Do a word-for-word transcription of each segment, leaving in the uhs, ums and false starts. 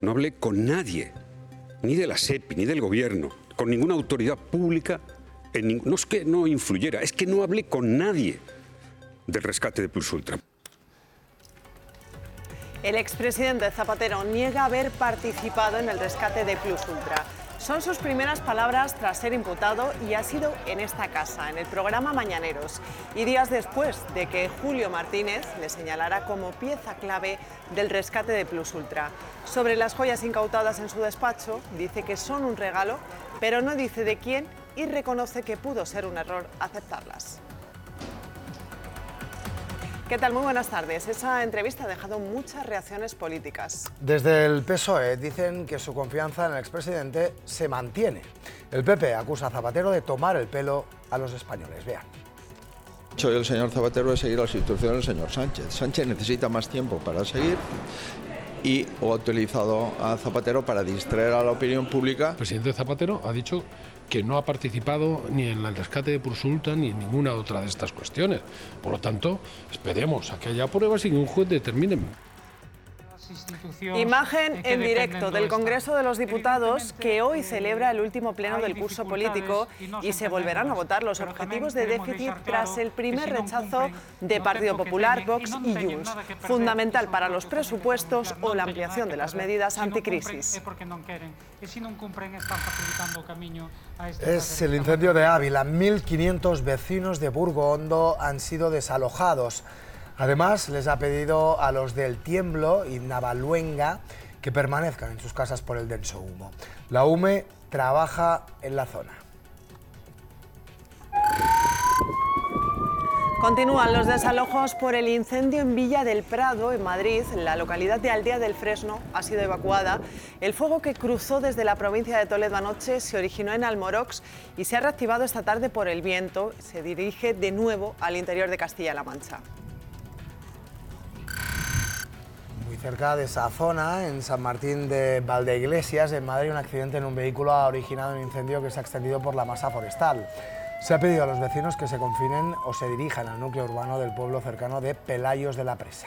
No hablé con nadie, ni de la SEPI, ni del gobierno, con ninguna autoridad pública. En, no es que no influyera, es que no hablé con nadie del rescate de Plus Ultra. El expresidente Zapatero niega haber participado en el rescate de Plus Ultra. Son sus primeras palabras tras ser imputado y ha sido en esta casa, en el programa Mañaneros, y días después de que Julio Martínez le señalara como pieza clave del rescate de Plus Ultra. Sobre las joyas incautadas en su despacho, dice que son un regalo, pero no dice de quién y reconoce que pudo ser un error aceptarlas. ¿Qué tal? Muy buenas tardes. Esa entrevista ha dejado muchas reacciones políticas. Desde el P S O E dicen que su confianza en el expresidente se mantiene. El P P acusa a Zapatero de tomar el pelo a los españoles. Vean. Soy el señor Zapatero de seguir las instrucciones del señor Sánchez. Sánchez necesita más tiempo para seguir y ha utilizado a Zapatero para distraer a la opinión pública. El presidente Zapatero ha dicho que no ha participado ni en el rescate de Plus Ultra ni en ninguna otra de estas cuestiones. Por lo tanto, esperemos a que haya pruebas y que un juez determine. Imagen en directo del Congreso de los Diputados, que hoy celebra el último pleno del curso político y se volverán a votar los objetivos de déficit tras el primer rechazo de Partido Popular, Vox y Junts, fundamental para los presupuestos o la ampliación de las medidas anticrisis. Es el incendio de Ávila. mil quinientos vecinos de Burgo Hondo han sido desalojados. Además, les ha pedido a los del Tiemblo y Navaluenga que permanezcan en sus casas por el denso humo. La U M E trabaja en la zona. Continúan los desalojos por el incendio en Villa del Prado, en Madrid. La localidad de Aldea del Fresno ha sido evacuada. El fuego que cruzó desde la provincia de Toledo anoche se originó en Almorox y se ha reactivado esta tarde por el viento. Se dirige de nuevo al interior de Castilla-La Mancha. Cerca de esa zona, en San Martín de Valdeiglesias, en Madrid, un accidente en un vehículo ha originado un incendio que se ha extendido por la masa forestal. Se ha pedido a los vecinos que se confinen o se dirijan al núcleo urbano del pueblo cercano de Pelayos de la Presa.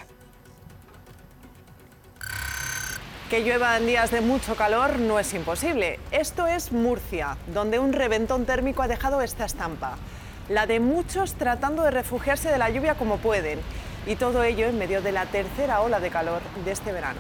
Que llueva en días de mucho calor no es imposible. Esto es Murcia, donde un reventón térmico ha dejado esta estampa. La de muchos tratando de refugiarse de la lluvia como pueden. Y todo ello en medio de la tercera ola de calor de este verano.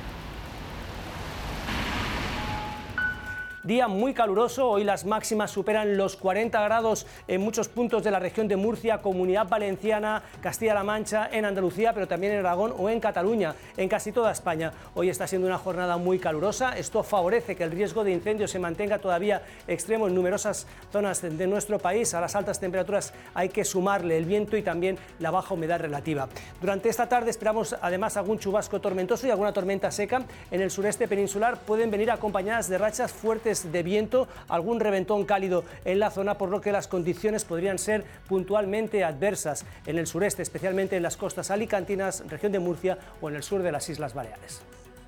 Día muy caluroso, hoy las máximas superan los cuarenta grados en muchos puntos de la región de Murcia, Comunidad Valenciana, Castilla-La Mancha, en Andalucía, pero también en Aragón o en Cataluña, en casi toda España. Hoy está siendo una jornada muy calurosa, esto favorece que el riesgo de incendio se mantenga todavía extremo en numerosas zonas de nuestro país. A las altas temperaturas hay que sumarle el viento y también la baja humedad relativa. Durante esta tarde esperamos además algún chubasco tormentoso y alguna tormenta seca. En el sureste peninsular pueden venir acompañadas de rachas fuertes de viento, algún reventón cálido en la zona, por lo que las condiciones podrían ser puntualmente adversas en el sureste, especialmente en las costas alicantinas, región de Murcia o en el sur de las Islas Baleares.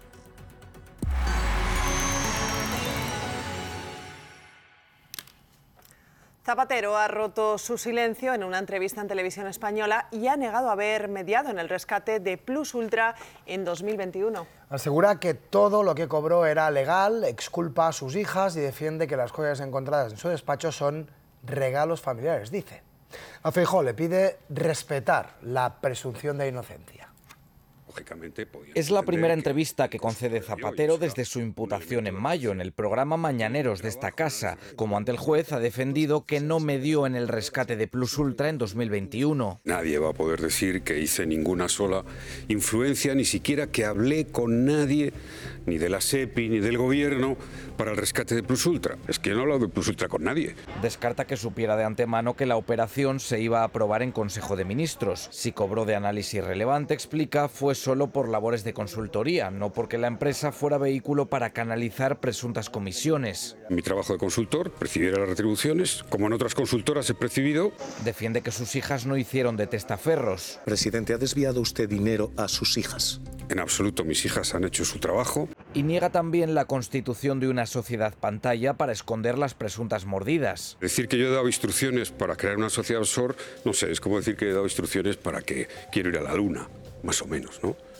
Zapatero ha roto su silencio en una entrevista en Televisión Española y ha negado haber mediado en el rescate de Plus Ultra en dos mil veintiuno. Asegura que todo lo que cobró era legal, exculpa a sus hijas y defiende que las joyas encontradas en su despacho son regalos familiares, dice. A Feijóo le pide respetar la presunción de inocencia. Es la primera entrevista que concede Zapatero desde su imputación en mayo en el programa Mañaneros de esta casa. Como ante el juez, ha defendido que no medió en el rescate de Plus Ultra en dos mil veintiuno. Nadie va a poder decir que hice ninguna sola influencia, ni siquiera que hablé con nadie, ni de la SEPI ni del gobierno, para el rescate de Plus Ultra. Es que yo no he hablado de Plus Ultra con nadie. Descarta que supiera de antemano que la operación se iba a aprobar en Consejo de Ministros. Si cobró de análisis relevante, explica, fue solo por labores de consultoría, no porque la empresa fuera vehículo para canalizar presuntas comisiones. Mi trabajo de consultor, percibiera las retribuciones, como en otras consultoras he percibido. Defiende que sus hijas no hicieron de testaferros. Presidente, ¿ha desviado usted dinero a sus hijas? En absoluto, mis hijas han hecho su trabajo. Y niega también la constitución de una sociedad pantalla para esconder las presuntas mordidas. Decir que yo he dado instrucciones para crear una sociedad offshore, no sé, es como decir que he dado instrucciones para que quiero ir a la luna, más o menos, ¿no?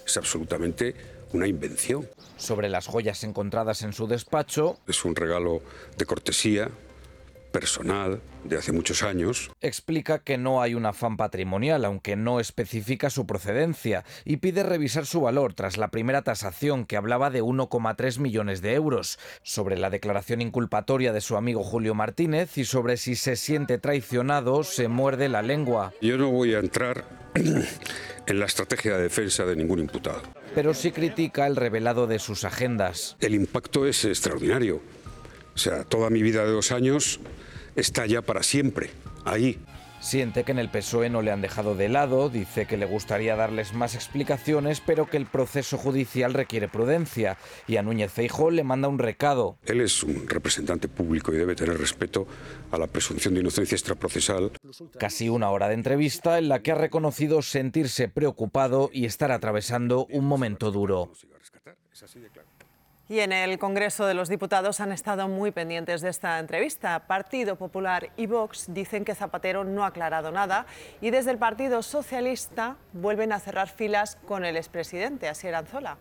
Es absolutamente una invención. Sobre las joyas encontradas en su despacho, es un regalo de cortesía, personal, de hace muchos años. Explica que no hay un afán patrimonial, aunque no especifica su procedencia, y pide revisar su valor tras la primera tasación, que hablaba de uno coma tres millones de euros. Sobre la declaración inculpatoria de su amigo Julio Martínez y sobre si se siente traicionado, se muerde la lengua. Yo no voy a entrar en la estrategia de defensa de ningún imputado. Pero sí critica el revelado de sus agendas. El impacto es extraordinario. O sea, toda mi vida de dos años está ya para siempre, ahí. Siente que en el P S O E no le han dejado de lado, dice que le gustaría darles más explicaciones, pero que el proceso judicial requiere prudencia. Y a Núñez Feijóo le manda un recado. Él es un representante público y debe tener respeto a la presunción de inocencia extraprocesal. Casi una hora de entrevista en la que ha reconocido sentirse preocupado y estar atravesando un momento duro. Y en el Congreso de los Diputados han estado muy pendientes de esta entrevista. Partido Popular y Vox dicen que Zapatero no ha aclarado nada y desde el Partido Socialista vuelven a cerrar filas con el expresidente Asier Anzola.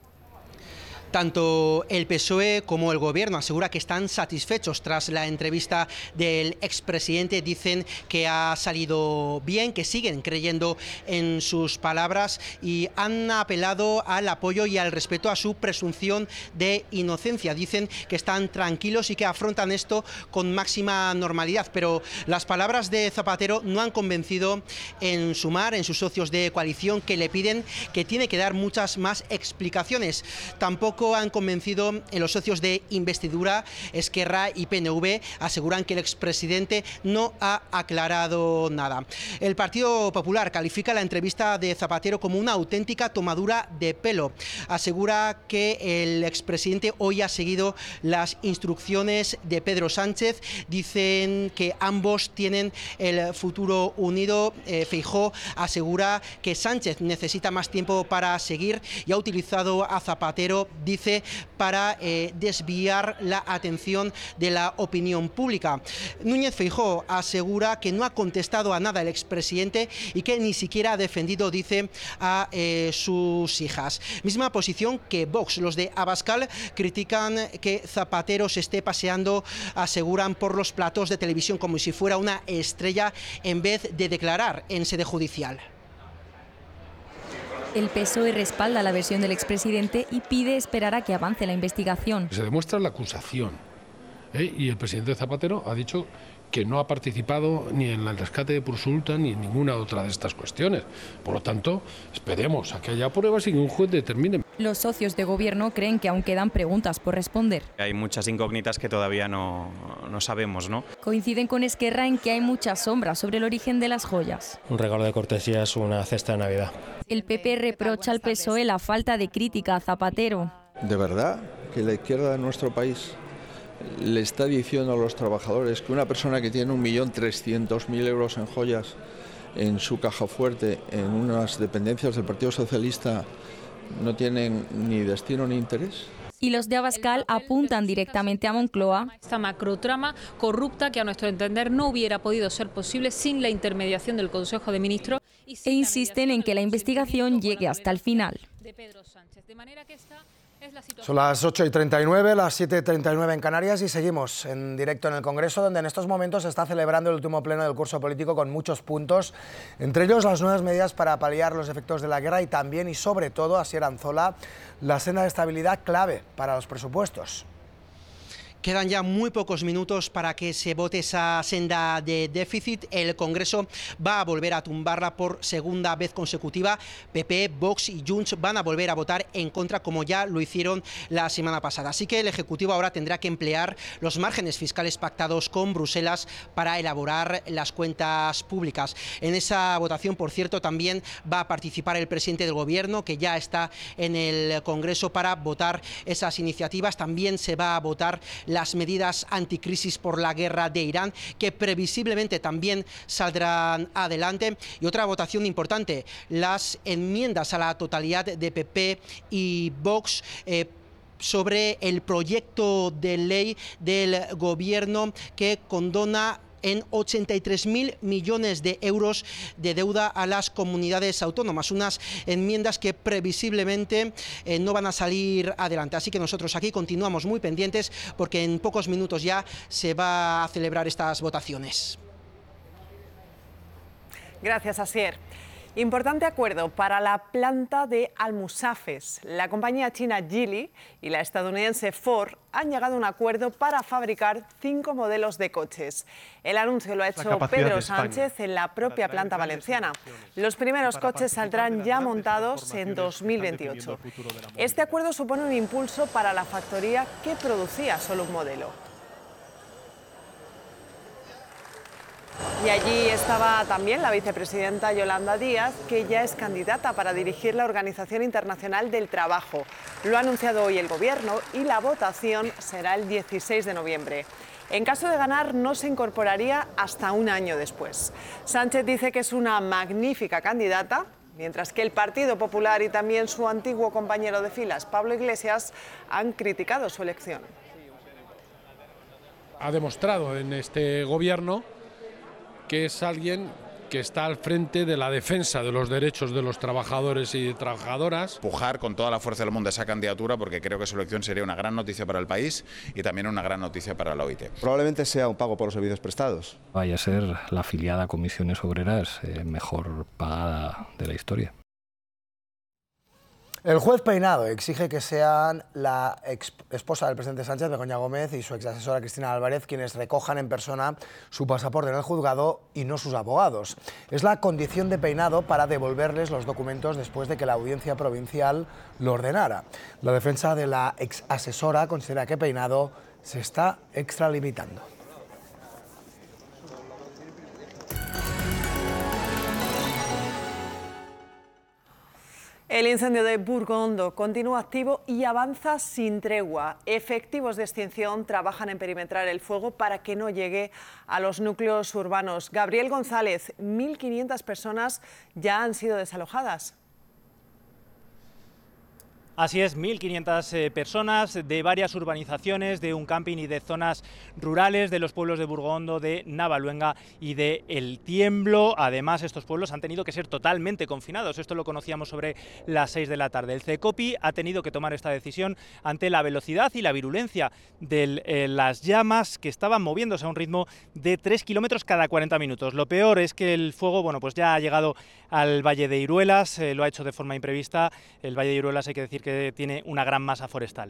Tanto el P S O E como el Gobierno asegura que están satisfechos tras la entrevista del expresidente. Dicen que ha salido bien, que siguen creyendo en sus palabras y han apelado al apoyo y al respeto a su presunción de inocencia. Dicen que están tranquilos y que afrontan esto con máxima normalidad, pero las palabras de Zapatero no han convencido en Sumar, en sus socios de coalición, que le piden que tiene que dar muchas más explicaciones. Tampoco han convencido en los socios de investidura. Esquerra y P N V aseguran que el expresidente no ha aclarado nada. El Partido Popular califica la entrevista de Zapatero como una auténtica tomadura de pelo. Asegura que el expresidente hoy ha seguido las instrucciones de Pedro Sánchez. Dicen que ambos tienen el futuro unido. Eh, Feijóo asegura que Sánchez necesita más tiempo para seguir y ha utilizado a Zapatero, dice, para eh, desviar la atención de la opinión pública. Núñez Feijóo asegura que no ha contestado a nada el expresidente y que ni siquiera ha defendido, dice, a eh, sus hijas. Misma posición que Vox. Los de Abascal critican que Zapatero se esté paseando, aseguran, por los platos de televisión como si fuera una estrella en vez de declarar en sede judicial. El P S O E respalda la versión del expresidente y pide esperar a que avance la investigación. Se demuestra la acusación, ¿eh? Y el presidente Zapatero ha dicho que no ha participado ni en el rescate de Prosulta ni en ninguna otra de estas cuestiones. Por lo tanto, esperemos a que haya pruebas y que un juez determine. Los socios de gobierno creen que aún quedan preguntas por responder. Hay muchas incógnitas que todavía no, no sabemos, ¿no? Coinciden con Esquerra en que hay muchas sombras sobre el origen de las joyas. Un regalo de cortesía es una cesta de Navidad. El P P reprocha al P S O E la falta de crítica a Zapatero. ¿De verdad que la izquierda de nuestro país le está diciendo a los trabajadores que una persona que tiene un millón trescientos mil euros en joyas en su caja fuerte, en unas dependencias del Partido Socialista, no tienen ni destino ni interés? Y los de Abascal apuntan directamente a Moncloa. Esta macrotrama corrupta que a nuestro entender no hubiera podido ser posible sin la intermediación del Consejo de Ministros. E insisten en que la investigación llegue hasta el final. Son las ocho y treinta y nueve, las siete y treinta y nueve en Canarias y seguimos en directo en el Congreso, donde en estos momentos se está celebrando el último pleno del curso político con muchos puntos, entre ellos las nuevas medidas para paliar los efectos de la guerra y también y sobre todo, Asier Anzola, la senda de estabilidad clave para los presupuestos. Quedan ya muy pocos minutos para que se vote esa senda de déficit. El Congreso va a volver a tumbarla por segunda vez consecutiva. P P, Vox y Junts van a volver a votar en contra, como ya lo hicieron la semana pasada. Así que el Ejecutivo ahora tendrá que emplear los márgenes fiscales pactados con Bruselas para elaborar las cuentas públicas. En esa votación, por cierto, también va a participar el presidente del Gobierno, que ya está en el Congreso para votar esas iniciativas. También se va a votar las medidas anticrisis por la guerra de Irán, que previsiblemente también saldrán adelante. Y otra votación importante, las enmiendas a la totalidad de P P y Vox eh, sobre el proyecto de ley del Gobierno que condona en ochenta y tres mil millones de euros de deuda a las comunidades autónomas, unas enmiendas que previsiblemente eh, no van a salir adelante. Así que nosotros aquí continuamos muy pendientes porque en pocos minutos ya se va a celebrar estas votaciones. Gracias, Asier. Importante acuerdo para la planta de Almusafes. La compañía china Geely y la estadounidense Ford han llegado a un acuerdo para fabricar cinco modelos de coches. El anuncio lo ha hecho Pedro Sánchez en la propia planta valenciana. Los primeros coches saldrán ya montados en dos mil veintiocho. Este acuerdo supone un impulso para la factoría que producía solo un modelo. Y allí estaba también la vicepresidenta Yolanda Díaz, que ya es candidata para dirigir la Organización Internacional del Trabajo. Lo ha anunciado hoy el Gobierno y la votación será el dieciséis de noviembre. En caso de ganar, no se incorporaría hasta un año después. Sánchez dice que es una magnífica candidata, mientras que el Partido Popular y también su antiguo compañero de filas, Pablo Iglesias, han criticado su elección. Ha demostrado en este Gobierno que es alguien que está al frente de la defensa de los derechos de los trabajadores y trabajadoras. Pujar con toda la fuerza del mundo esa candidatura porque creo que su elección sería una gran noticia para el país y también una gran noticia para la O I T. Probablemente sea un pago por los servicios prestados. Vaya a ser la afiliada a Comisiones Obreras eh, mejor pagada de la historia. El juez Peinado exige que sean la ex esposa del presidente Sánchez, Begoña Gómez, y su exasesora Cristina Álvarez quienes recojan en persona su pasaporte en el juzgado y no sus abogados. Es la condición de Peinado para devolverles los documentos después de que la audiencia provincial lo ordenara. La defensa de la exasesora considera que Peinado se está extralimitando. El incendio de Burgondo continúa activo y avanza sin tregua. Efectivos de extinción trabajan en perimetrar el fuego para que no llegue a los núcleos urbanos. Gabriel González, mil quinientas personas ya han sido desalojadas. Así es, mil quinientas eh, personas de varias urbanizaciones, de un camping y de zonas rurales de los pueblos de Burgondo, de Navaluenga y de El Tiemblo. Además, estos pueblos han tenido que ser totalmente confinados. Esto lo conocíamos sobre las seis de la tarde. El CECOPI ha tenido que tomar esta decisión ante la velocidad y la virulencia de eh, las llamas que estaban moviéndose a un ritmo de tres kilómetros cada cuarenta minutos. Lo peor es que el fuego, bueno, pues ya ha llegado al Valle de Iruelas, eh, lo ha hecho de forma imprevista. El Valle de Iruelas, hay que decir que tiene una gran masa forestal.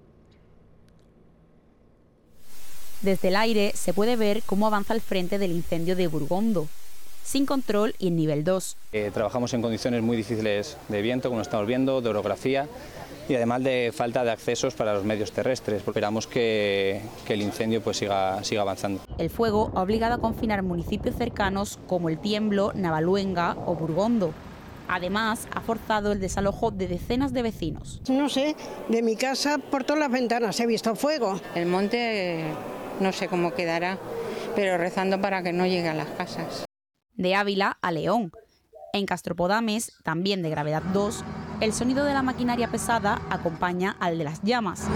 Desde el aire se puede ver cómo avanza el frente del incendio de Burgondo, sin control y en nivel dos. Eh, trabajamos en condiciones muy difíciles de viento, como estamos viendo, de orografía y además de falta de accesos para los medios terrestres. Esperamos que, que el incendio pues siga, siga avanzando. El fuego ha obligado a confinar municipios cercanos como El Tiemblo, Navaluenga o Burgondo. Además, ha forzado el desalojo de decenas de vecinos. No sé, de mi casa por todas las ventanas he visto fuego. El monte no sé cómo quedará, pero rezando para que no llegue a las casas. De Ávila a León. En Castropodames, también de gravedad dos, el sonido de la maquinaria pesada acompaña al de las llamas.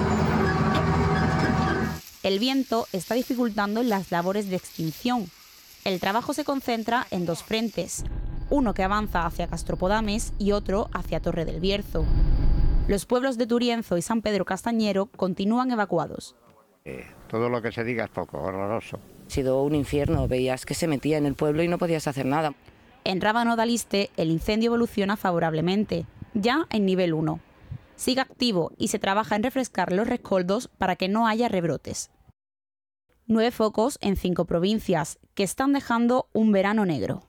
El viento está dificultando las labores de extinción. El trabajo se concentra en dos frentes, uno que avanza hacia Castropodames y otro hacia Torre del Bierzo. Los pueblos de Turienzo y San Pedro Castañero continúan evacuados. Eh, todo lo que se diga es poco, horroroso. Ha sido un infierno, veías que se metía en el pueblo y no podías hacer nada. En Rábano de Aliste, el incendio evoluciona favorablemente, ya en nivel uno. Sigue activo y se trabaja en refrescar los rescoldos para que no haya rebrotes. Nueve focos en cinco provincias, que están dejando un verano negro.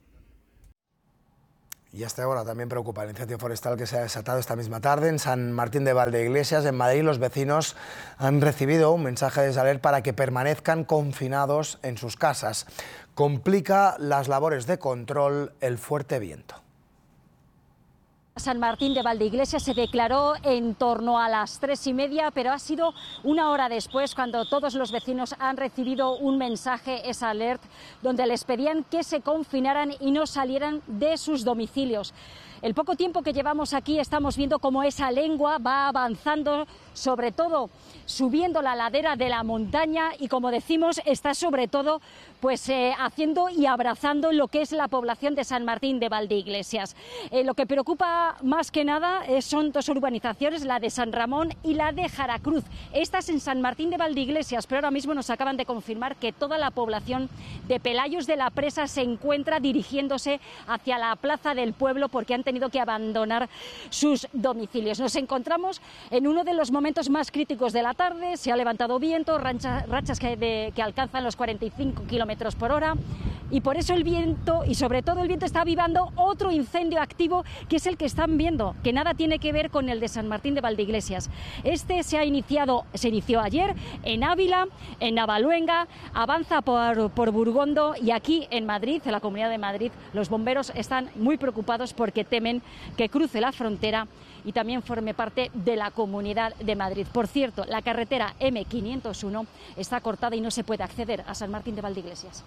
Y hasta ahora también preocupa el incendio forestal que se ha desatado esta misma tarde en San Martín de Valdeiglesias, en Madrid. Los vecinos han recibido un mensaje de Saler para que permanezcan confinados en sus casas. Complica las labores de control el fuerte viento. San Martín de Valdeiglesias se declaró en torno a las tres y media, pero ha sido una hora después cuando todos los vecinos han recibido un mensaje, esa alert, donde les pedían que se confinaran y no salieran de sus domicilios. El poco tiempo que llevamos aquí estamos viendo cómo esa lengua va avanzando, sobre todo subiendo la ladera de la montaña y, como decimos, está sobre todo pues eh, haciendo y abrazando lo que es la población de San Martín de Valdeiglesias. Eh, lo que preocupa más que nada eh, son dos urbanizaciones, la de San Ramón y la de Jaracruz. Estas en San Martín de Valdeiglesias, pero ahora mismo nos acaban de confirmar que toda la población de Pelayos de la Presa se encuentra dirigiéndose hacia la plaza del pueblo porque han tenido que abandonar sus domicilios. Nos encontramos en uno de los momentos más críticos de la tarde, se ha levantado viento, rancha, rachas que, de, que alcanzan los cuarenta y cinco kilómetros por hora, y por eso el viento, y sobre todo el viento, está avivando otro incendio activo, que es el que están viendo, que nada tiene que ver con el de San Martín de Valdeiglesias. Este se ha iniciado, se inició ayer en Ávila, en Navaluenga, avanza por, por Burgondo, y aquí en Madrid, en la Comunidad de Madrid, los bomberos están muy preocupados porque temen que cruce la frontera y también forme parte de la Comunidad de Madrid. Por cierto, la carretera eme quinientos uno está cortada y no se puede acceder a San Martín de Valdeiglesias.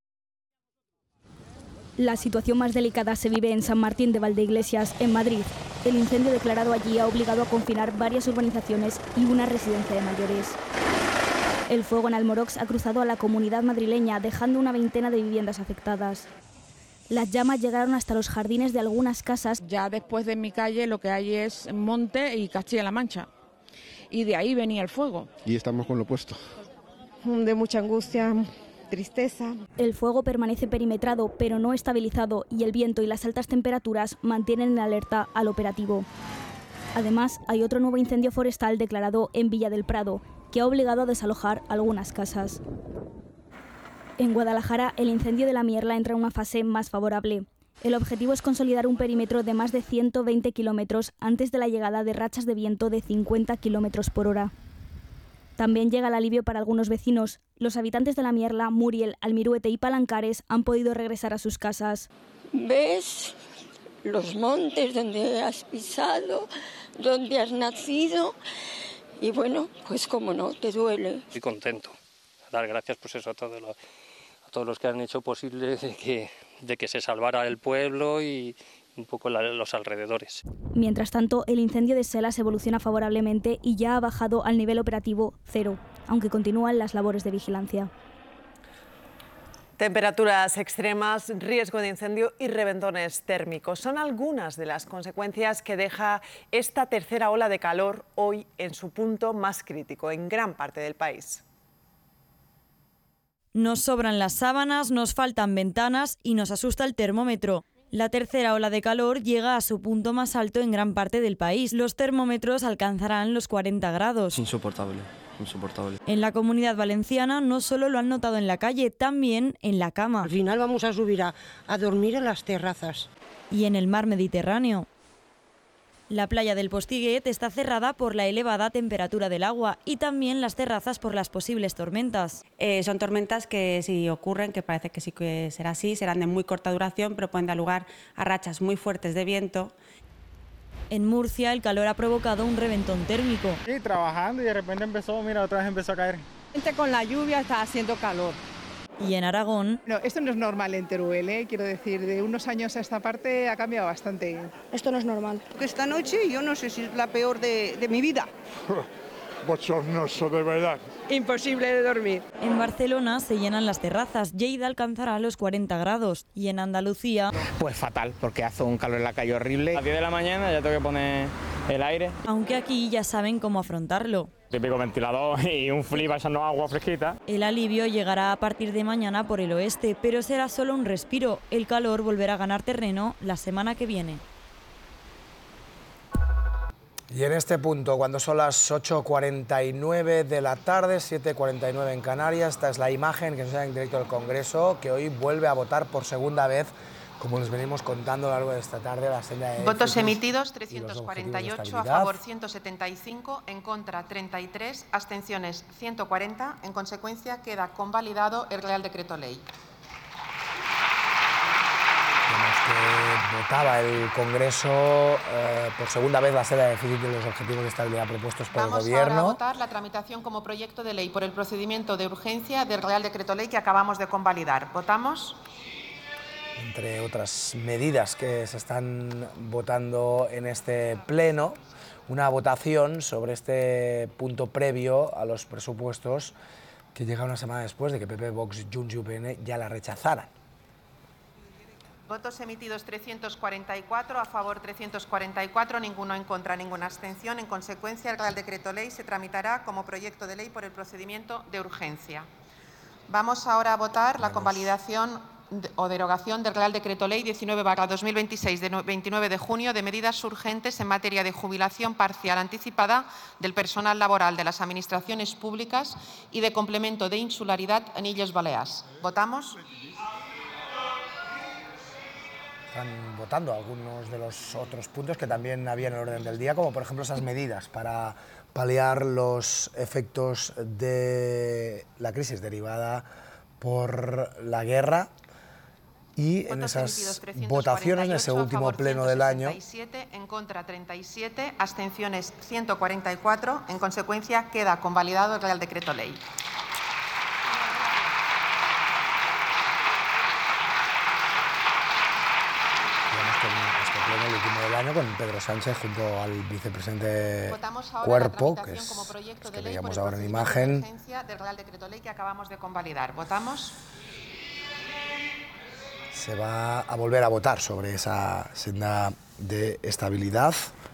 La situación más delicada se vive en San Martín de Valdeiglesias, en Madrid. El incendio declarado allí ha obligado a confinar varias urbanizaciones y una residencia de mayores. El fuego en Almorox ha cruzado a la comunidad madrileña, dejando una veintena de viviendas afectadas. Las llamas llegaron hasta los jardines de algunas casas. Ya después de mi calle lo que hay es monte y Castilla-La Mancha. Y de ahí venía el fuego. Y estamos con lo opuesto. De mucha angustia, tristeza. El fuego permanece perimetrado, pero no estabilizado, y el viento y las altas temperaturas mantienen en alerta al operativo. Además, hay otro nuevo incendio forestal declarado en Villa del Prado, que ha obligado a desalojar algunas casas. En Guadalajara, el incendio de la Mierla entra en una fase más favorable. El objetivo es consolidar un perímetro de más de ciento veinte kilómetros antes de la llegada de rachas de viento de cincuenta kilómetros por hora. También llega el alivio para algunos vecinos. Los habitantes de la Mierla, Muriel, Almiruete y Palancares han podido regresar a sus casas. ¿Ves los montes donde has pisado, donde has nacido? Y bueno, pues cómo no, te duele. Estoy contento. Dar gracias pues eso, a todos los, a todos los que han hecho posible de que, de que se salvara el pueblo y un poco la, los alrededores. Mientras tanto, el incendio de Selas evoluciona favorablemente y ya ha bajado al nivel operativo cero, aunque continúan las labores de vigilancia. Temperaturas extremas, riesgo de incendio y reventones térmicos son algunas de las consecuencias que deja esta tercera ola de calor hoy en su punto más crítico en gran parte del país. Nos sobran las sábanas, nos faltan ventanas y nos asusta el termómetro. La tercera ola de calor llega a su punto más alto en gran parte del país. Los termómetros alcanzarán los cuarenta grados. Insoportable, insoportable. En la Comunidad Valenciana no solo lo han notado en la calle, también en la cama. Al final vamos a subir a, a dormir en las terrazas. Y en el mar Mediterráneo. La playa del Postiguet está cerrada por la elevada temperatura del agua y también las terrazas por las posibles tormentas. Eh, son tormentas que si ocurren, que parece que sí que será así, serán de muy corta duración, pero pueden dar lugar a rachas muy fuertes de viento. En Murcia el calor ha provocado un reventón térmico. Sí, trabajando y de repente empezó, mira, otra vez empezó a caer. Con la lluvia está haciendo calor. Y en Aragón... No, esto no es normal en Teruel, ¿eh? Quiero decir, de unos años a esta parte ha cambiado bastante. Esto no es normal. Porque esta noche yo no sé si es la peor de, de mi vida. Bochornoso, de verdad. Imposible de dormir. En Barcelona se llenan las terrazas, Lleida alcanzará los cuarenta grados y en Andalucía... Pues fatal, porque hace un calor en la calle horrible. A las diez de la mañana ya tengo que poner el aire. Aunque aquí ya saben cómo afrontarlo. Típico ventilador y un flip echando agua fresquita. El alivio llegará a partir de mañana por el oeste, pero será solo un respiro. El calor volverá a ganar terreno la semana que viene. Y en este punto, cuando son las ocho cuarenta y nueve de la tarde, siete cuarenta y nueve en Canarias, esta es la imagen que nos da en directo del Congreso, que hoy vuelve a votar por segunda vez, como les venimos contando a lo largo de esta tarde, la senda de votos emitidos trescientos cuarenta y ocho, a favor ciento setenta y cinco, en contra treinta y tres, abstenciones ciento cuarenta. En consecuencia, queda convalidado el Real Decreto Ley. Que votaba el Congreso eh, por segunda vez la senda de déficit de los objetivos de estabilidad propuestos por Vamos el Gobierno. Vamos ahora a votar la tramitación como proyecto de ley por el procedimiento de urgencia del Real Decreto Ley que acabamos de convalidar. ¿Votamos? Entre otras medidas que se están votando en este pleno, una votación sobre este punto previo a los presupuestos que llega una semana después de que P P, Vox, Junts y U P N ya la rechazaran. Votos emitidos trescientos cuarenta y cuatro, a favor trescientos cuarenta y cuatro, ninguno en contra, ninguna abstención. En consecuencia, el Real Decreto Ley se tramitará como proyecto de ley por el procedimiento de urgencia. Vamos ahora a votar la convalidación o derogación del Real Decreto Ley diecinueve barra dos mil veintiséis de veintinueve de junio de medidas urgentes en materia de jubilación parcial anticipada del personal laboral de las administraciones públicas y de complemento de insularidad en Illes Balears. ¿Votamos? Están votando algunos de los otros puntos que también había en el orden del día, como por ejemplo esas medidas para paliar los efectos de la crisis derivada por la guerra. Y en esas votaciones, en ese último pleno del año, en contra treinta y siete, abstenciones ciento cuarenta y cuatro. En consecuencia, queda convalidado el Real Decreto Ley. Este pleno, el último del año, con Pedro Sánchez junto al vicepresidente Cuerpo, que es es que veíamos ahora en imagen. Del Real Decreto Ley que acabamos de convalidar. ¿Votamos? Se va a volver a votar sobre esa senda de estabilidad.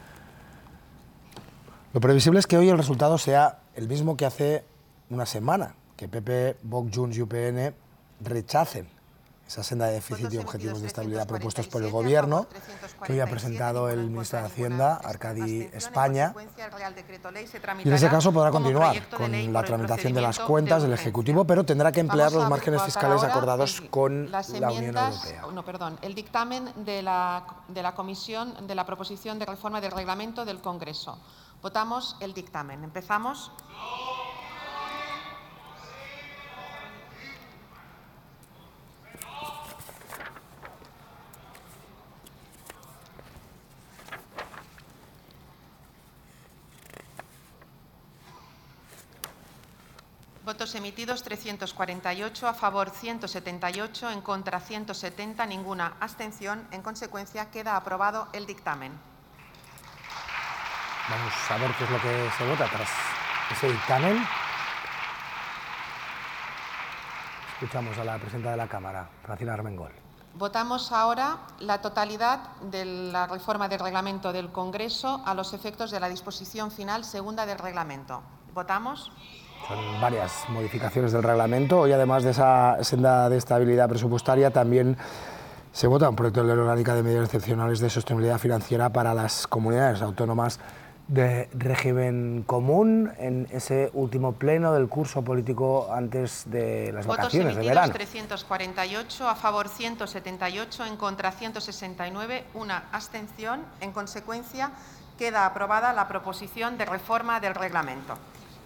Lo previsible es que hoy el resultado sea el mismo que hace una semana, que P P, Vox, Junts y U P N rechacen esa senda de déficit y objetivos de estabilidad propuestos por el Gobierno, que hoy ha presentado el ministro de Hacienda, Arcadi España. Y en ese caso podrá continuar con la tramitación de las cuentas del Ejecutivo, pero tendrá que emplear los márgenes fiscales acordados con la Unión Europea. No, perdón, el dictamen de la, de la Comisión de la Proposición de Reforma del Reglamento del Congreso. Votamos el dictamen. Empezamos. Votos emitidos trescientos cuarenta y ocho, a favor ciento setenta y ocho, en contra ciento setenta, ninguna abstención. En consecuencia, queda aprobado el dictamen. Vamos a ver qué es lo que se vota tras ese dictamen. Escuchamos a la presidenta de la Cámara, Francina Armengol. Votamos ahora la totalidad de la reforma del reglamento del Congreso a los efectos de la disposición final segunda del reglamento. ¿Votamos? Son varias modificaciones del reglamento. Hoy, además de esa senda de estabilidad presupuestaria, también se vota un proyecto de ley orgánica de medidas excepcionales de sostenibilidad financiera para las comunidades autónomas de régimen común en ese último pleno del curso político antes de las vacaciones de verano. Votos emitidos trescientos cuarenta y ocho, a favor ciento setenta y ocho, en contra ciento sesenta y nueve, una abstención. En consecuencia, queda aprobada la proposición de reforma del reglamento.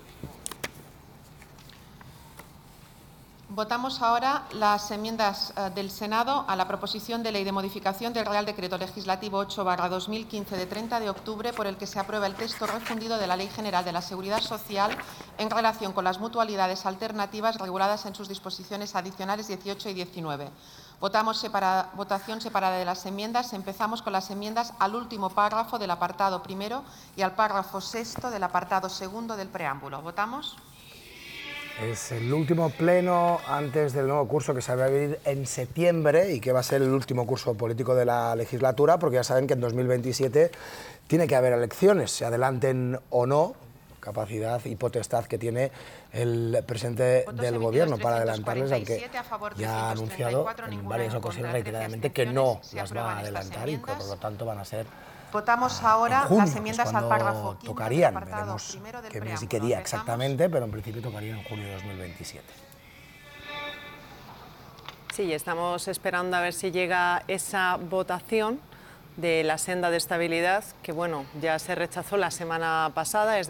Votamos ahora las enmiendas eh, del Senado a la proposición de ley de modificación del Real Decreto Legislativo ocho barra dos mil quince de treinta de octubre, por el que se aprueba el texto refundido de la Ley General de la Seguridad Social en relación con las mutualidades alternativas reguladas en sus disposiciones adicionales dieciocho y diecinueve. Votamos separa, votación separada de las enmiendas. Empezamos con las enmiendas al último párrafo del apartado primero y al párrafo sexto del apartado segundo del preámbulo. ¿Votamos? Es el último pleno antes del nuevo curso que se va a abrir en septiembre y que va a ser el último curso político de la legislatura, porque ya saben que en dos mil veintisiete tiene que haber elecciones, se adelanten o no, capacidad y potestad que tiene el presidente del Gobierno para adelantarles, aunque ya ha anunciado en varias ocasiones reiteradamente que no las va a adelantar y que por lo tanto van a ser Votamos ahora junio, las enmiendas al párrafo quinto tocarían, del apartado veremos primero del qué mes y preámbulo. qué día Empezamos. exactamente, pero en principio tocarían en junio de dos mil veintisiete. Sí, estamos esperando a ver si llega esa votación de la senda de estabilidad, que bueno, ya se rechazó la semana pasada. Es